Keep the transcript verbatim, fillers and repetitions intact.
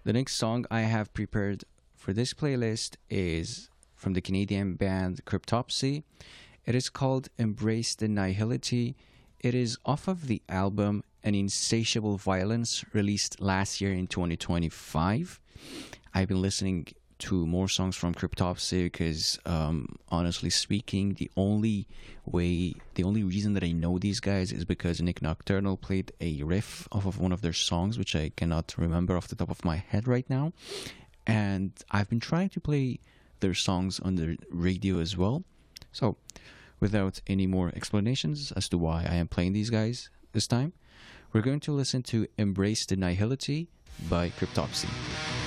The next song I have prepared for this playlist is from the Canadian band Cryptopsy. It is called Embrace the Nihility. It is off of the album An Insatiable Violence, released last year in twenty twenty-five. I've been listening to more songs from Cryptopsy because, um, honestly speaking, the only way, the only reason that I know these guys is because Nick Nocturnal played a riff off of one of their songs, which I cannot remember off the top of my head right now. And I've been trying to play their songs on the radio as well. So, without any more explanations as to why I am playing these guys this time, we're going to listen to Embrace the Nihility by Cryptopsy.